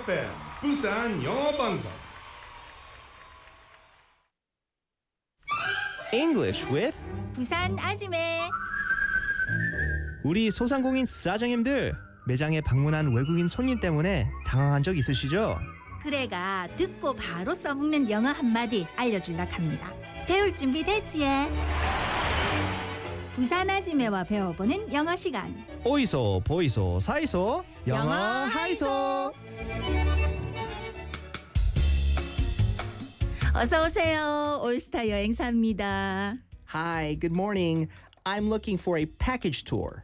FM 부산 영어 방송. English with 부산 아지매. 우리 소상공인 사장님들 매장에 방문한 외국인 손님 때문에 당황한 적 있으시죠? 그래가 듣고 바로 써먹는 영어 한마디 알려줄라 합니다. 배울 준비 됐지? 부산 아지매와 배워보는 영어 시간. 오이소 보이소 사이소 영어 하이소. 어서 오세요. 올스타 여행사입니다. Hi, good morning. I'm looking for a package tour.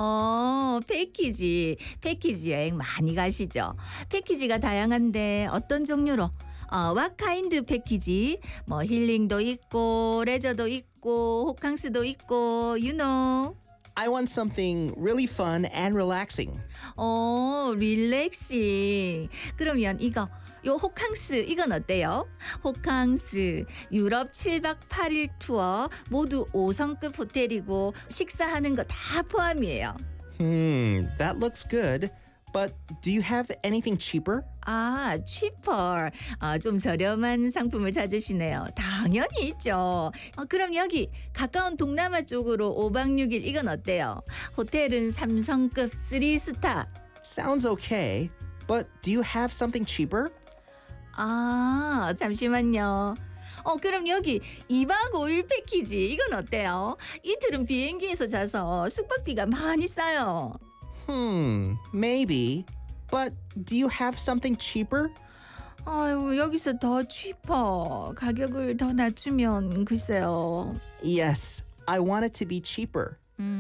패키지 여행 많이 가시죠? 패키지가 다양한데 어떤 종류로? what kind 패키지? 뭐 힐링도 있고 레저도 있고 호캉스도 있고 you know. I want something really fun and relaxing. 릴렉싱. 그러면 요 호캉스 이건 어때요? 호캉스 유럽 7박 8일 투어 모두 5성급 호텔이고 식사하는 거 다 포함이에요. That looks good. But do you have anything cheaper? cheaper. 좀 저렴한 상품을 찾으시네요. 당연히 있죠. 그럼 여기 가까운 동남아 쪽으로 5박 6일 이건 어때요? 호텔은 3성급 3스타. Sounds okay. But do you have something cheaper? 잠시만요. 그럼 여기 2박 5일 패키지 이건 어때요? 이틀은 비행기에서 자서 숙박비가 많이 싸요. Maybe. But do you have something cheaper? 아유, 여기서 더 cheaper. 가격을 더 낮추면 글쎄요. Yes, I want it to be cheaper.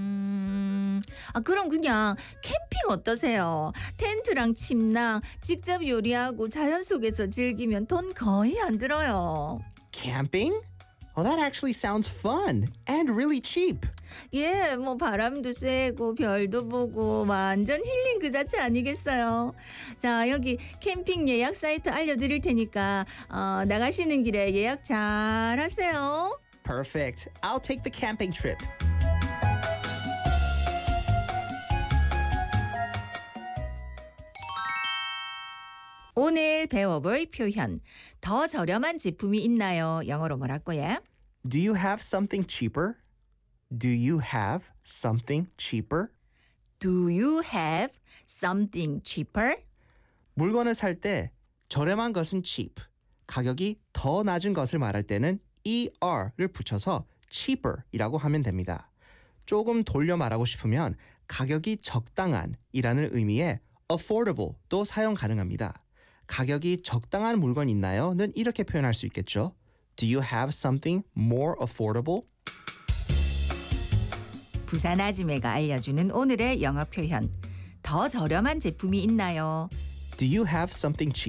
그럼 그냥 캠핑 어떠세요? 텐트랑 침낭 직접 요리하고 자연 속에서 즐기면 돈 거의 안 들어요. Camping? Oh, that actually sounds fun and really cheap. 예, 뭐 바람도 쐬고 별도 보고 완전 힐링 그 자체 아니겠어요? 자, 여기 캠핑 예약 사이트 알려드릴 테니까 나가시는 길에 예약 잘 하세요. Perfect. I'll take the camping trip. 오늘 배워볼 표현. 더 저렴한 제품이 있나요? 영어로 뭐라고요? Do you have something cheaper? Do you have something cheaper? Do you have something cheaper? 물건을 살 때 저렴한 것은 cheap, 가격이 더 낮은 것을 말할 때는 er를 붙여서 cheaper이라고 하면 됩니다. 조금 돌려 말하고 싶으면 가격이 적당한 이라는 의미의 affordable도 사용 가능합니다. 가격이 적당한 물건 있나요? 는 이렇게 표현할 수 있겠죠. Do you have something more affordable? 부산 아지매가 알려주는 오늘의 영어 표현. 더 저렴한 제품이 있나요? Do you have something cheaper?